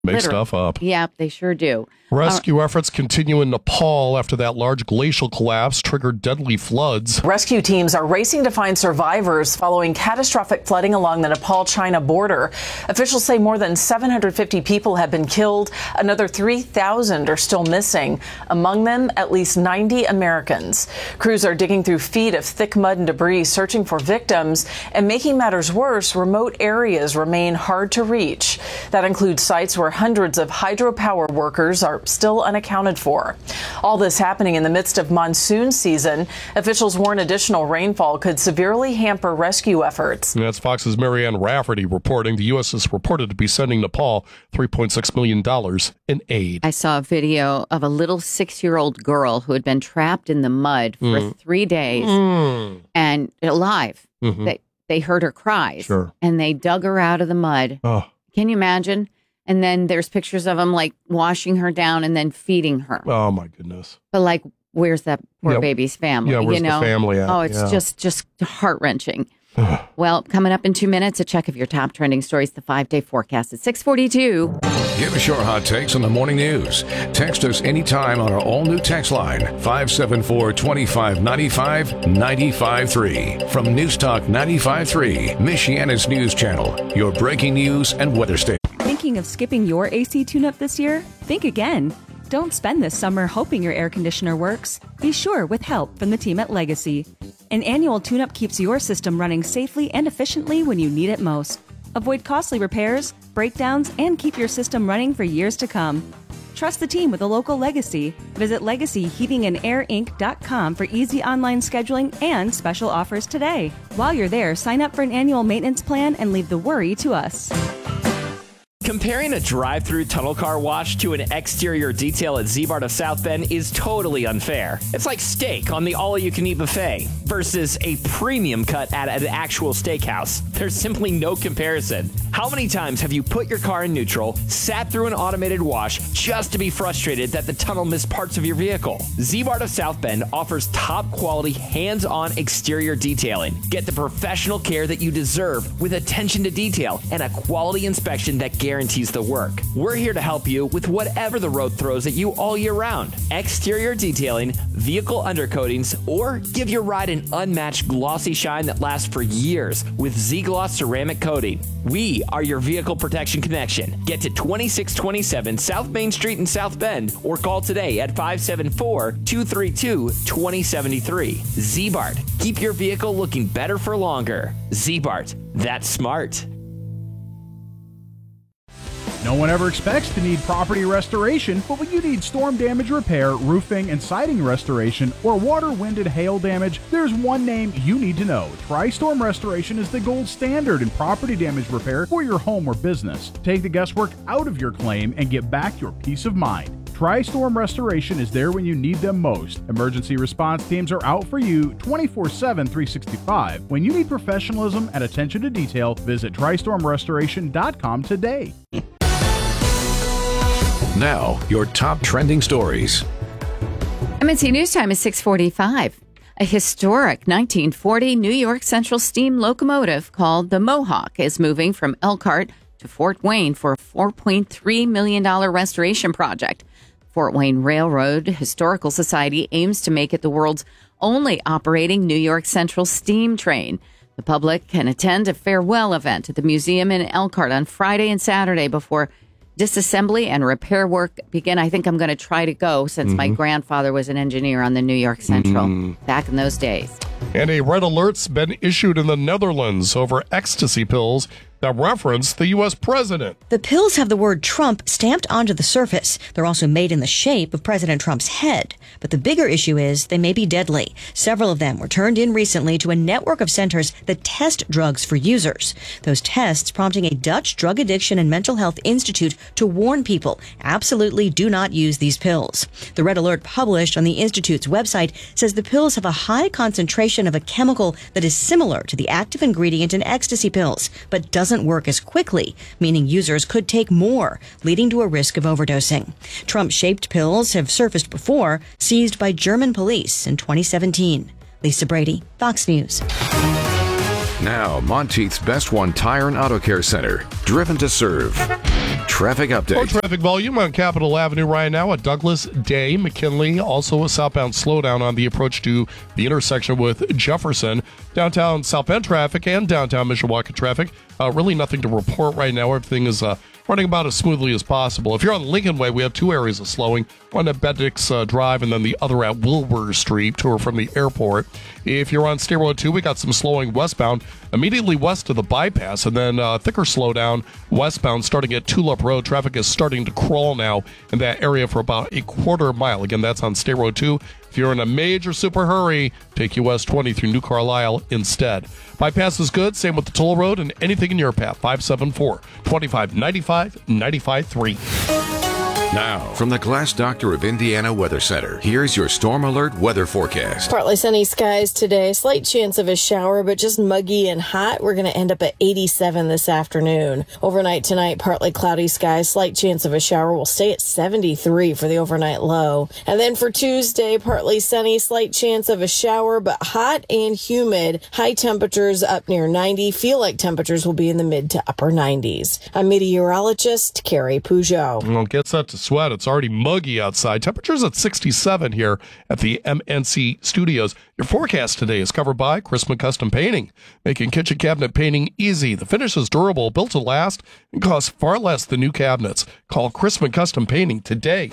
Make stuff up. Yeah, they sure do. Rescue efforts continue in Nepal after that large glacial collapse triggered deadly floods. Rescue teams are racing to find survivors following catastrophic flooding along the Nepal-China border. Officials say more than 750 people have been killed. Another 3,000 are still missing. Among them, at least 90 Americans. Crews are digging through feet of thick mud and debris, searching for victims. And making matters worse, remote areas remain hard to reach. That includes sites where hundreds of hydropower workers are still unaccounted for. All this happening in the midst of monsoon season. Officials warn additional rainfall could severely hamper rescue efforts. That's Fox's Marianne Rafferty reporting. The U.S. is reported to be sending Nepal $3.6 million in aid. I saw a video of a little 6-year-old girl who had been trapped in the mud for 3 days and alive. They heard her cries and they dug her out of the mud. Can you imagine? And then there's pictures of them like washing her down and then feeding her. Oh, my goodness. But like, where's that poor baby's family? Yeah, where's the family at? Oh, it's just heart-wrenching. Well, coming up in 2 minutes, a check of your top trending stories, the 5-day forecast at 6:42. Give us your hot takes on the morning news. Text us anytime on our all-new text line, 574-2595-95.3. From Newstalk 95.3, Michiana's news channel, your breaking news and weather station. Thinking of skipping your AC tune-up this year? Think again. Don't spend this summer hoping your air conditioner works. Be sure with help from the team at Legacy. An annual tune-up keeps your system running safely and efficiently when you need it most. Avoid costly repairs, breakdowns, and keep your system running for years to come. Trust the team with a local Legacy. Visit LegacyHeatingandAirInc.com for easy online scheduling and special offers today. While you're there, sign up for an annual maintenance plan and leave the worry to us. Comparing a drive-through tunnel car wash to an exterior detail at Z-Bart of South Bend is totally unfair. It's like steak on the all-you-can-eat buffet versus a premium cut at an actual steakhouse. There's simply no comparison. How many times have you put your car in neutral, sat through an automated wash just to be frustrated that the tunnel missed parts of your vehicle? Z-Bart of South Bend offers top-quality, hands-on exterior detailing. Get the professional care that you deserve with attention to detail and a quality inspection that guarantees the work. We're here to help you with whatever the road throws at you all year round. Exterior detailing, vehicle undercoatings, or give your ride an unmatched glossy shine that lasts for years with Z-Gloss ceramic coating. We are your vehicle protection connection. Get to 2627 South Main Street in South Bend or call today at 574-232-2073. Z-Bart. Keep your vehicle looking better for longer. Z-Bart. That's smart. No one ever expects to need property restoration, but when you need storm damage repair, roofing and siding restoration, or water, wind, and hail damage, there's one name you need to know. TriStorm Restoration is the gold standard in property damage repair for your home or business. Take the guesswork out of your claim and get back your peace of mind. TriStorm Restoration is there when you need them most. Emergency response teams are out for you 24/7, 365. When you need professionalism and attention to detail, visit TriStormRestoration.com today. Now, your top trending stories. MNC News Time is 6:45. A historic 1940 New York Central steam locomotive called the Mohawk is moving from Elkhart to Fort Wayne for a $4.3 million restoration project. Fort Wayne Railroad Historical Society aims to make it the world's only operating New York Central steam train. The public can attend a farewell event at the museum in Elkhart on Friday and Saturday before disassembly and repair work begin. I think I'm going to try to go since my grandfather was an engineer on the New York Central back in those days. And a red alert's been issued in the Netherlands over ecstasy pills that reference the U.S. president. The pills have the word Trump stamped onto the surface. They're also made in the shape of President Trump's head. But the bigger issue is they may be deadly. Several of them were turned in recently to a network of centers that test drugs for users. Those tests prompting a Dutch drug addiction and mental health institute to warn people, absolutely do not use these pills. The red alert published on the institute's website says the pills have a high concentration of a chemical that is similar to the active ingredient in ecstasy pills, but doesn't work as quickly, meaning users could take more, leading to a risk of overdosing. Trump-shaped pills have surfaced before, seized by German police in 2017. Lisa Brady, Fox News. Now, Monteith's Best One Tire and Auto Care Center, driven to serve. traffic update. More traffic volume on Capitol Avenue right now at Douglas, Day, McKinley. Also a southbound slowdown on the approach to the intersection with Jefferson. Downtown South Bend traffic and downtown Mishawaka traffic. Really nothing to report right now. Everything is running about as smoothly as possible. If you're on Lincoln Way, we have two areas of slowing. One at Bendix Drive and then the other at Wilbur Street, to or from the airport. If you're on State Road 2, we got some slowing westbound immediately west of the bypass, and then thicker slowdown westbound starting at Tulip Road. Traffic is starting to crawl now in that area for about a quarter mile. Again, that's on State Road 2. If you're in a major super hurry, take US 20 through New Carlisle instead. Bypass is good. Same with the toll road and anything in your path. 574-2595, 95.3. Now, from the Glass Doctor of Indiana Weather Center, here's your Storm Alert weather forecast. Partly sunny skies today. Slight chance of a shower, but just muggy and hot. We're going to end up at 87 this afternoon. Overnight tonight, partly cloudy skies. Slight chance of a shower. We'll stay at 73 for the overnight low. And then for Tuesday, partly sunny. Slight chance of a shower, but hot and humid. High temperatures up near 90. Feel like temperatures will be in the mid to upper 90s. I'm meteorologist Carrie Peugeot. Well, it gets up to sweat. It's already muggy outside. Temperatures at 67 here at the MNC Studios. Your forecast today is covered by Chrisman Custom Painting, making kitchen cabinet painting easy. The finish is durable, built to last, and costs far less than new cabinets. Call Chrisman Custom Painting today.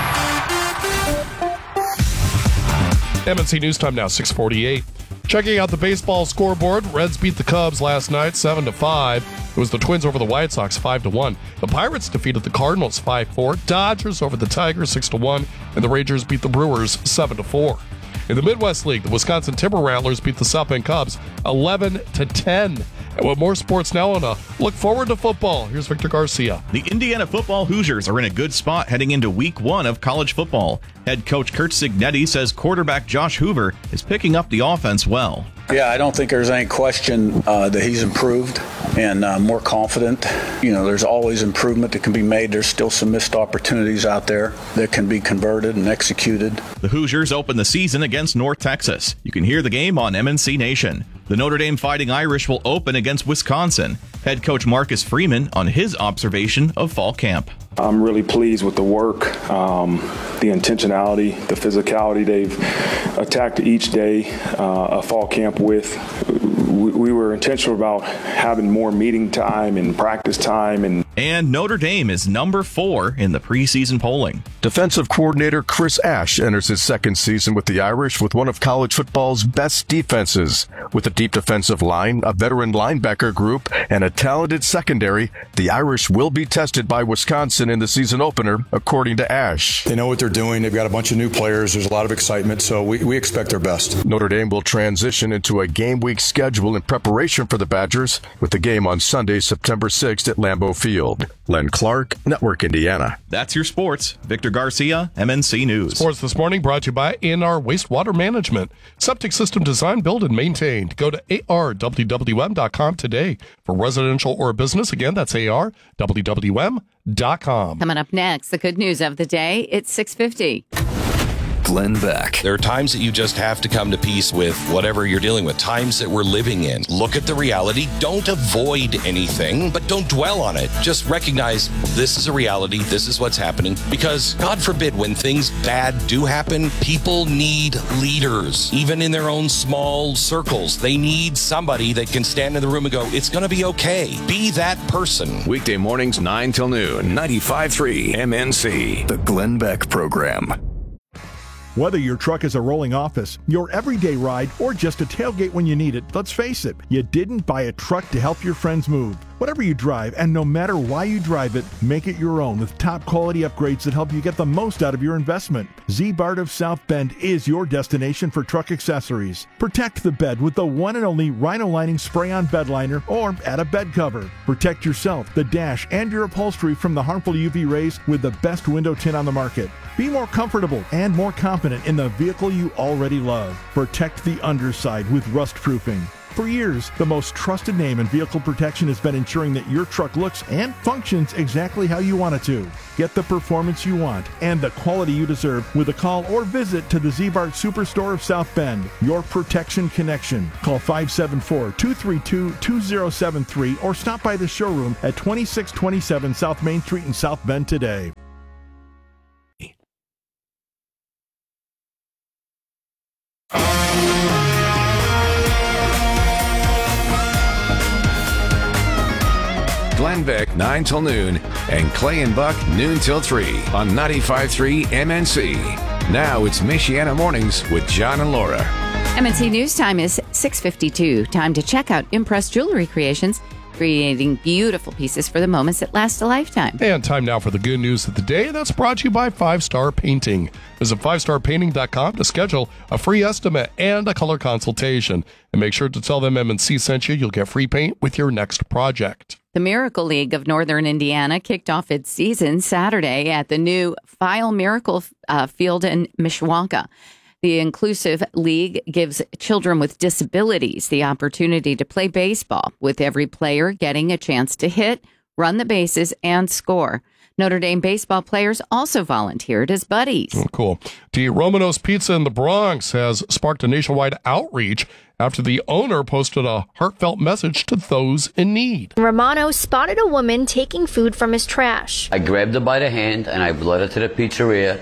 MNC News Time now, 6:48. Checking out the baseball scoreboard, Reds beat the Cubs last night 7-5. It was the Twins over the White Sox 5-1. The Pirates defeated the Cardinals 5-4. Dodgers over the Tigers 6-1, and the Rangers beat the Brewers 7-4. In the Midwest League, the Wisconsin Timber Rattlers beat the South Bend Cubs 11-10. And with more sports now on a look forward to football, here's Victor Garcia. The Indiana football Hoosiers are in a good spot heading into week 1 of college football. Head coach Kurt Cignetti says quarterback Josh Hoover is picking up the offense well. Yeah, I don't think there's any question that he's improved and more confident. You know, there's always improvement that can be made. There's still some missed opportunities out there that can be converted and executed. The Hoosiers open the season against North Texas. You can hear the game on MNC Nation. The Notre Dame Fighting Irish will open against Wisconsin. Head coach Marcus Freeman on his observation of fall camp. I'm really pleased with the work, the intentionality, the physicality they've attacked each day of fall camp with. We were intentional about having more meeting time and practice time. And Notre Dame is number 4 in the preseason polling. Defensive coordinator Chris Ash enters his second season with the Irish with one of college football's best defenses. With a deep defensive line, a veteran linebacker group, and a talented secondary, the Irish will be tested by Wisconsin in the season opener, according to Ash. They know what they're doing. They've got a bunch of new players. There's a lot of excitement, so we expect their best. Notre Dame will transition into a game week schedule in preparation for the Badgers, with the game on Sunday, September 6th at Lambeau Field. Len Clark, Network Indiana. That's your sports. Victor Garcia, MNC News. Sports this morning brought to you by A&R Wastewater Management. Septic system designed, built, and maintained. Go to arwwm.com today for residential or business. Again, that's arwwm.com. Coming up next, the good news of the day. It's 6:50. Glenn Beck. There are times that you just have to come to peace with whatever you're dealing with, times that we're living in. Look at the reality. Don't avoid anything, but don't dwell on it. Just recognize this is a reality. This is what's happening. Because, God forbid, when things bad do happen, people need leaders. Even in their own small circles, they need somebody that can stand in the room and go, it's going to be okay. Be that person. Weekday mornings 9 till noon, 95.3 MNC. The Glenn Beck Program. Whether your truck is a rolling office, your everyday ride, or just a tailgate when you need it, let's face it, you didn't buy a truck to help your friends move. Whatever you drive, and no matter why you drive it, make it your own with top quality upgrades that help you get the most out of your investment. Z-Bart of South Bend is your destination for truck accessories. Protect the bed with the one and only Rhino Lining Spray-On Bed Liner or add a bed cover. Protect yourself, the dash, and your upholstery from the harmful UV rays with the best window tint on the market. Be more comfortable and more confident in the vehicle you already love. Protect the underside with rust proofing. For years, the most trusted name in vehicle protection has been ensuring that your truck looks and functions exactly how you want it to. Get the performance you want and the quality you deserve with a call or visit to the Ziebart Superstore of South Bend. Your protection connection. Call 574-232-2073 or stop by the showroom at 2627 South Main Street in South Bend today. Glenn Beck, 9 till noon, and Clay and Buck, noon till 3 on 95.3 MNC. Now it's Michiana Mornings with John and Laura. MNC News Time is 6:52. Time to check out Impress Jewelry Creations, creating beautiful pieces for the moments that last a lifetime. And time now for the good news of the day. That's brought to you by 5 Star Painting. Visit 5starpainting.com to schedule a free estimate and a color consultation. And make sure to tell them MNC sent you. You'll get free paint with your next project. The Miracle League of Northern Indiana kicked off its season Saturday at the new File Miracle Field in Mishawaka. The inclusive league gives children with disabilities the opportunity to play baseball, with every player getting a chance to hit, run the bases, and score. Notre Dame baseball players also volunteered as buddies. Oh, cool. The Romano's Pizza in the Bronx has sparked a nationwide outreach after the owner posted a heartfelt message to those in need. Romano spotted a woman taking food from his trash. I grabbed her by the hand and I led her to the pizzeria.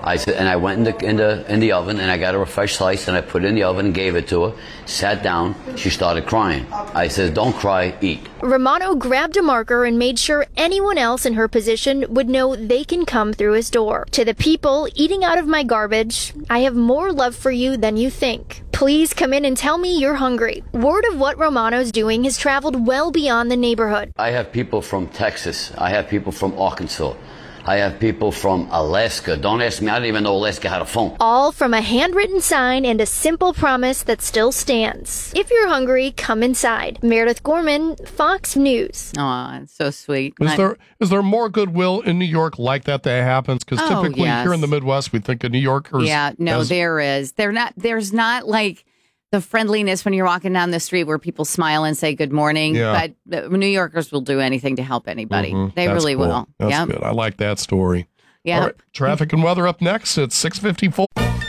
I went in the oven and I got her a fresh slice and I put it in the oven and gave it to her. Sat down. She started crying. I said, "Don't cry, eat." Romano grabbed a marker and made sure anyone else in her position would know they can come through his door. To the people eating out of my garbage, I have more love for you than you think. Please come in and tell me you're hungry. Word of what Romano's doing has traveled well beyond the neighborhood. I have people from Texas. I have people from Arkansas. I have people from Alaska. Don't ask me. I didn't even know Alaska had a phone. All from a handwritten sign and a simple promise that still stands. If you're hungry, come inside. Meredith Gorman, Fox News. Aw, it's so sweet. Is there more goodwill in New York like that happens? Because typically yes. here in the Midwest, we think of New Yorkers. Yeah, no, there is. There's not like the friendliness when you're walking down the street where people smile and say good morning. Yeah. But New Yorkers will do anything to help anybody. They That's really cool. will. That's Yep. good. I like that story. Yeah. All right, traffic and weather up next at 6:54.